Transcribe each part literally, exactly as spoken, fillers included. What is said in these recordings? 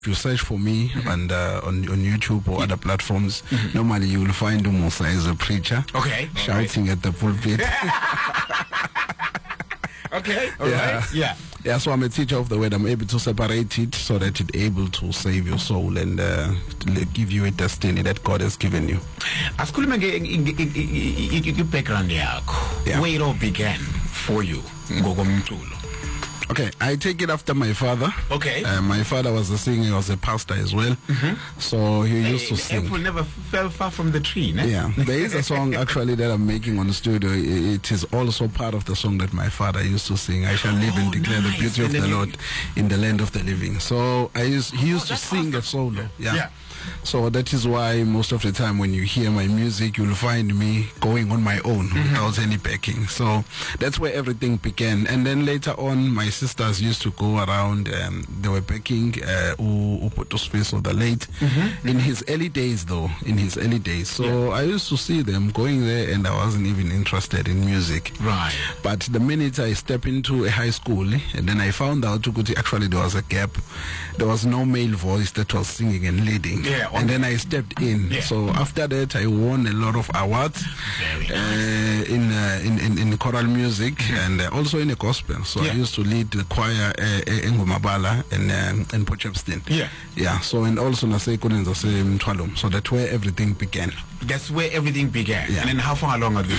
If you search for me mm-hmm. and uh, on on YouTube or other platforms, mm-hmm. normally you will find Umusa as a preacher, okay, shouting right. at the pulpit. Okay, all yeah. right, yeah. Yeah, so I'm a teacher of the word. I'm able to separate it so that it's able to save your soul and uh, to give you a destiny that God has given you. Asikhuluma nge background yakho, where it all began for you ngokomculo. Okay, I take it after my father. Okay. Uh, my father was a singer, he was a pastor as well. Mm-hmm. So he used to sing. Apple never fell far from the tree, no? Yeah. There is a song actually that I'm making on the studio. It is also part of the song that my father used to sing. I shall live oh, and declare nice. the beauty of the Lord in the land of the living. So I used, he used oh, to sing awesome. a solo. Yeah. yeah. So that is why most of the time when you hear my music, you'll find me going on my own mm-hmm. without any backing. So that's where everything began. And then later on, my sisters used to go around. Um, they were backing uh, Upoto's or the late mm-hmm. in his early days, though. In his early days, so yeah. I used to see them going there, and I wasn't even interested in music. Right. But the minute I stepped into a high school, and then I found out actually there was a gap. There was no male voice that was singing and leading. Yeah, okay. And then I stepped in. Yeah. So after that, I won a lot of awards Very nice. uh, in, uh, in in in choral music mm-hmm. and uh, also in the gospel. So yeah. I used to lead the choir uh, in Ngumabala and uh, in Potchefstroom. Yeah, yeah. So and also Nase Kunenza Mthwalom. So that's where everything began. That's where everything began. Yeah. And then how far along are you?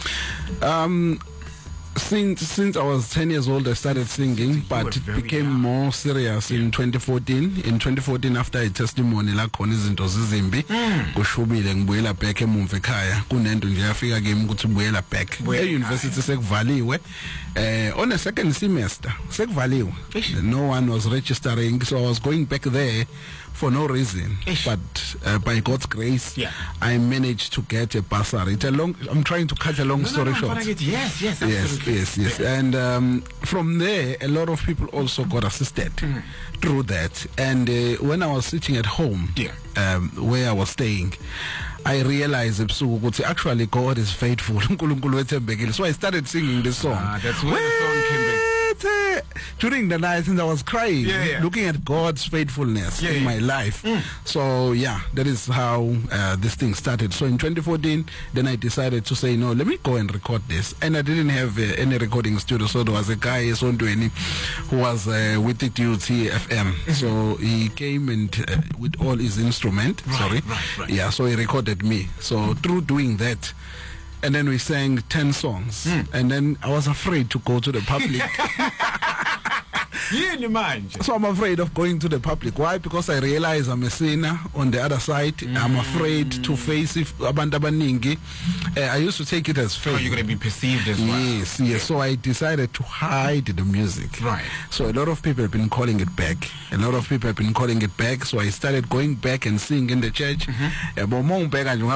Um. Since since I was ten years old, I started singing, but it became young. more serious yeah. in twenty fourteen. In twenty fourteen, after a testimony la khona izinto zizimbi kushubile ngibuyela back emumva ekhaya kunento nje yafika kimi ukuthi ubuyela back e-university sekuvaliwe eh on a second semester sekuvaliwe, no one was registering, so I was going back there for no reason. Ish. But uh, by God's grace, yeah. I managed to get a bursary. It's a long. I'm trying to cut a long no, story no, no, short. Get, yes, yes, absolutely. yes, yes, yes. And um, from there, a lot of people also got assisted mm. through that. And uh, when I was sitting at home, yeah. um, where I was staying, I realized that actually God is faithful. So I started singing this song. Ah, that's where the song came back. During the night, since I was crying, yeah, yeah. looking at God's faithfulness yeah, in yeah. my life. Mm. So yeah, that is how uh, this thing started. So in twenty fourteen, then I decided to say, no, let me go and record this. And I didn't have uh, any recording studio, so there was a guy who was uh, with the U T F M. Mm-hmm. So he came and uh, with all his instrument. Right, sorry, right, right. Yeah. So he recorded me. So through doing that. And then we sang ten songs. Mm. And then I was afraid to go to the public. Yeah, in your mind. So I'm afraid of going to the public. Why? Because I realize I'm a sinner on the other side. Mm. I'm afraid to face if abantu abaningi. Uh, I used to take it as faith. Oh, you're going to be perceived as well. Yes, yes. So I decided to hide the music. Right. So a lot of people have been calling it back. A lot of people have been calling it back. So I started going back and singing in the church. Mm-hmm.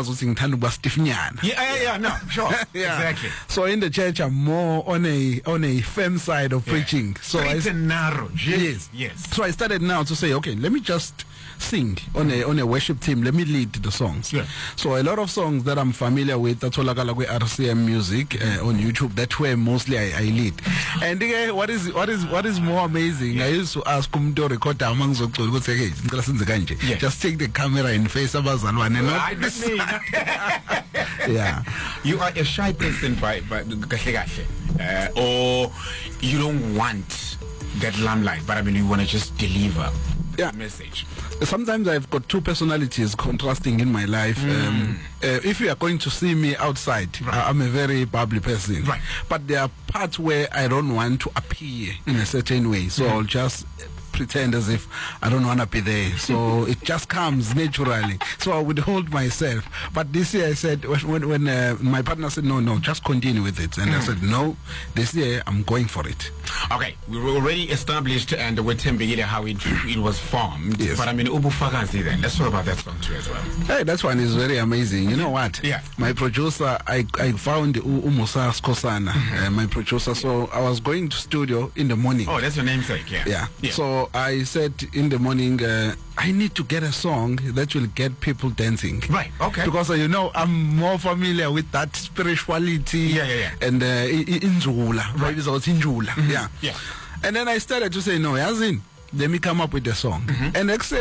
Yeah, yeah, yeah, no, sure. Yeah. Exactly. So in the church, I'm more on a on a firm side of yeah. preaching. So Straight I, and narrow. Yes, yes. So I started now to say, okay, let me just sing on a on a worship team. Let me lead the songs. Yeah. So a lot of songs that I'm familiar with, that's all like R C M music uh, on YouTube. That's where mostly I, I lead. And uh, what is what is what is more amazing? Yeah. I used to ask him to record among so yeah. Just take the camera and face abazalwane. Right, that's me. Yeah. You are a shy person by by uh, or you don't want that limelight, but I mean you want to just deliver yeah. the message. Sometimes I've got two personalities contrasting in my life. Mm. Um, uh, if you are going to see me outside, right. I'm a very bubbly person. Right. But there are parts where I don't want to appear in a certain way, so mm. I'll just pretend as if I don't want to be there. So it just comes naturally. So I would hold myself. But this year I said, when, when uh, my partner said, no, no, just continue with it. And mm. I said, no, this year I'm going for it. Okay, we were already established and with Tembegida how it, it was formed. Yes. But I mean, Ubu Fagazi then. Let's talk about that song too as well. Hey, that one is very amazing. You know what? Yeah. My producer, I, I found Umusa Skosana, mm-hmm. uh, my producer. So I was going to studio in the morning. Oh, that's your namesake, yeah. Yeah. yeah. So I said in the morning, uh, I need to get a song that will get people dancing. Right, okay. Because, uh, you know, I'm more familiar with that spirituality. Yeah, yeah, yeah. And uh, in Jula. Right. It's also in Jula. Mm-hmm. Yeah. Yeah. And then I started to say, no, Yazin, let me come up with a song. Mm-hmm. And next